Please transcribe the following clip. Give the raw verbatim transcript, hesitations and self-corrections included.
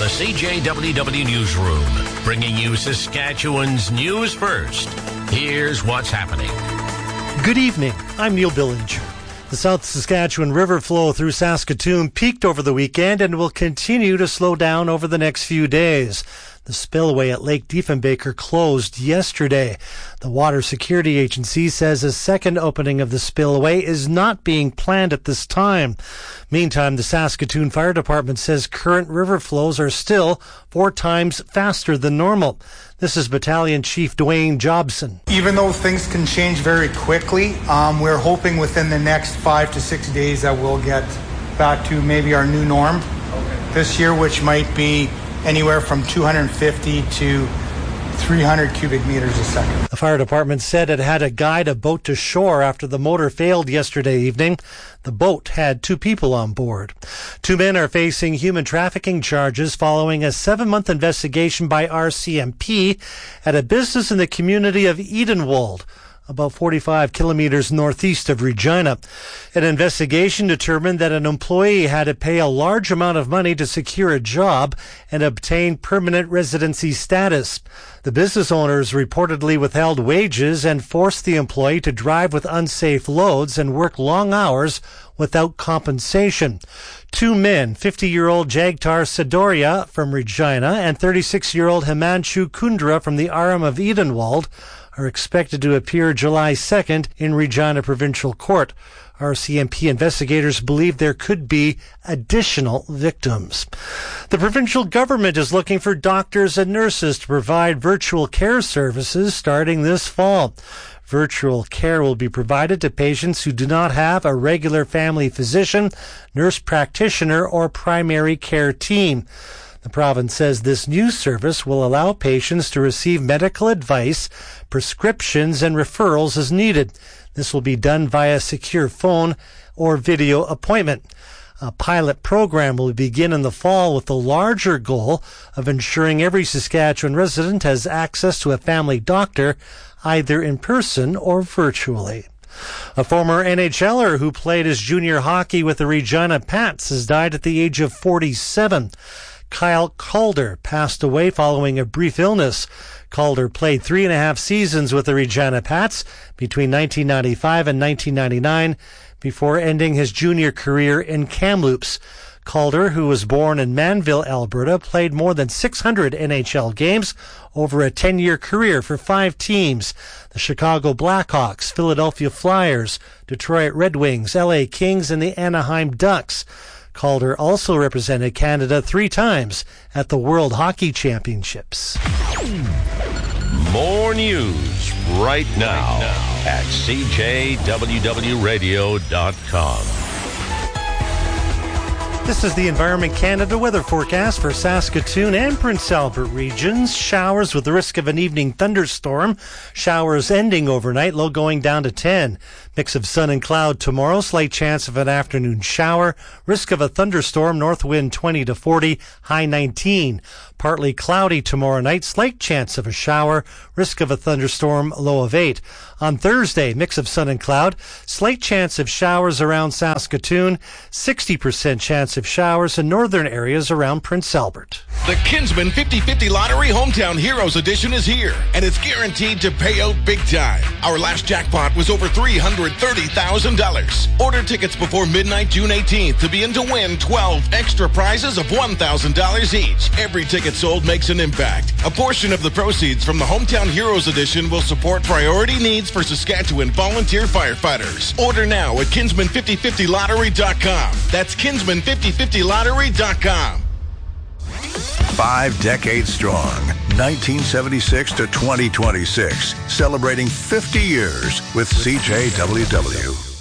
the C J W W Newsroom, bringing you Saskatchewan's news first. Here's what's happening. Good evening. I'm Neil Billinger. The South Saskatchewan river flow through Saskatoon peaked over the weekend and will continue to slow down over the next few days. The spillway at Lake Diefenbaker closed yesterday. The Water Security Agency says a second opening of the spillway is not being planned at this time. Meantime, the Saskatoon Fire Department says current river flows are still four times faster than normal. This is Battalion Chief Dwayne Jobson. Even though things can change very quickly, um, we're hoping within the next five to six days that we'll get back to maybe our new norm okay. this year, which might be anywhere from two hundred fifty to three hundred cubic meters a second. The fire department said it had to guide a boat to shore after the motor failed yesterday evening. The boat had two people on board. Two men are facing human trafficking charges following a seven-month investigation by R C M P at a business in the community of Edenwold, about forty-five kilometers northeast of Regina. An investigation determined that an employee had to pay a large amount of money to secure a job and obtain permanent residency status. The business owners reportedly withheld wages and forced the employee to drive with unsafe loads and work long hours without compensation. Two men, fifty-year-old Jagtar Sadoria from Regina and thirty-six-year-old Himanshu Kundra from the Aram of Edenwald, are expected to appear July second in Regina Provincial Court. R C M P investigators believe there could be additional victims. The provincial government is looking for doctors and nurses to provide virtual care services starting this fall. Virtual care will be provided to patients who do not have a regular family physician, nurse practitioner, or primary care team. The province says this new service will allow patients to receive medical advice, prescriptions, and referrals as needed. This will be done via secure phone or video appointment. A pilot program will begin in the fall with the larger goal of ensuring every Saskatchewan resident has access to a family doctor, either in person or virtually. A former NHLer who played his junior hockey with the Regina Pats has died at the age of forty-seven. Kyle Calder passed away following a brief illness. Calder played three and a half seasons with the Regina Pats between nineteen ninety-five and nineteen ninety-nine before ending his junior career in Kamloops. Calder, who was born in Manville, Alberta, played more than six hundred N H L games over a ten-year career for five teams: the Chicago Blackhawks, Philadelphia Flyers, Detroit Red Wings, L A Kings, and the Anaheim Ducks. Calder also represented Canada three times at the World Hockey Championships. More news right now at C J W W radio dot com. This is the Environment Canada weather forecast for Saskatoon and Prince Albert regions. Showers with the risk of an evening thunderstorm. Showers ending overnight, low going down to ten. Mix of sun and cloud tomorrow. Slight chance of an afternoon shower. Risk of a thunderstorm. North wind twenty to forty. High nineteen. Partly cloudy tomorrow night. Slight chance of a shower. Risk of a thunderstorm. Low of eight. On Thursday, mix of sun and cloud. Slight chance of showers around Saskatoon. sixty percent chance of showers in northern areas around Prince Albert. The Kinsman fifty fifty Lottery Hometown Heroes Edition is here, and it's guaranteed to pay out big time. Our last jackpot was over three hundred thirty thousand dollars. Order tickets before midnight June eighteenth to be in to win twelve extra prizes of one thousand dollars each. Every ticket sold makes an impact. A portion of the proceeds from the Hometown Heroes Edition will support priority needs for Saskatchewan volunteer firefighters. Order now at kinsman fifty fifty lottery dot com. That's kinsman fifty fifty lottery dot com. Five decades strong, nineteen seventy-six to twenty twenty-six, celebrating fifty years with C J W W.